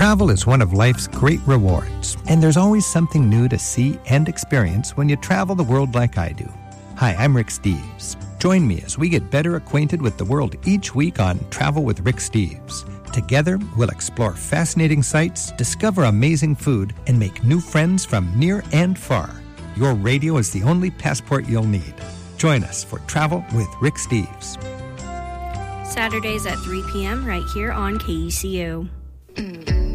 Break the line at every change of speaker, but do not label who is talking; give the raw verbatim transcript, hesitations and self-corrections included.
Travel is one of life's great rewards, and there's always something new to see and experience when you travel the world like I do. Hi, I'm Rick Steves. Join me as we get better acquainted with the world each week on Travel with Rick Steves. Together, we'll explore fascinating sights, discover amazing food, and make new friends from near and far. Your radio is the only passport you'll need. Join us for Travel with Rick Steves.
Saturdays at three p.m. right here on K E C O.